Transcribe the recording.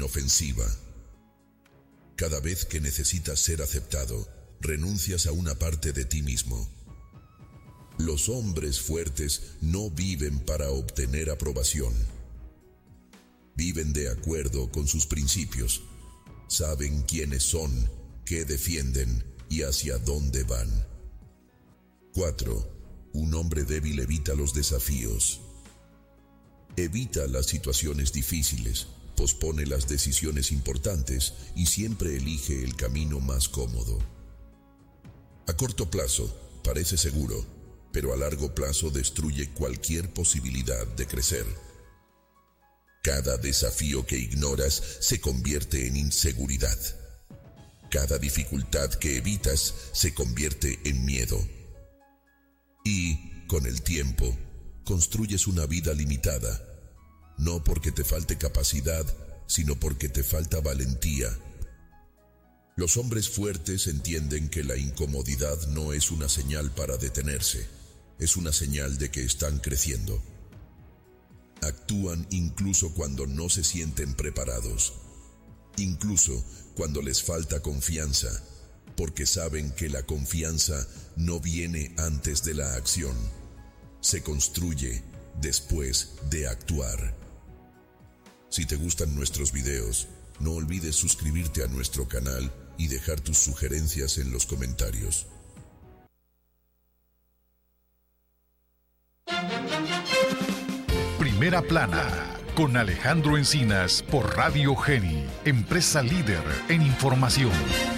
inofensiva. Cada vez que necesitas ser aceptado, renuncias a una parte de ti mismo. Los hombres fuertes no viven para obtener aprobación. Viven de acuerdo con sus principios. Saben quiénes son, qué defienden y hacia dónde van. 4. Un hombre débil evita los desafíos. Evita las situaciones difíciles, pospone las decisiones importantes y siempre elige el camino más cómodo. A corto plazo, parece seguro, pero a largo plazo destruye cualquier posibilidad de crecer. Cada desafío que ignoras se convierte en inseguridad. Cada dificultad que evitas se convierte en miedo. Y, con el tiempo, construyes una vida limitada, no porque te falte capacidad, sino porque te falta valentía. Los hombres fuertes entienden que la incomodidad no es una señal para detenerse, es una señal de que están creciendo. Actúan incluso cuando no se sienten preparados, incluso cuando les falta confianza, porque saben que la confianza no viene antes de la acción, se construye después de actuar. Si te gustan nuestros videos, no olvides suscribirte a nuestro canal y dejar tus sugerencias en los comentarios. Primera Plana, con Alejandro Encinas por Radio Geni, empresa líder en información.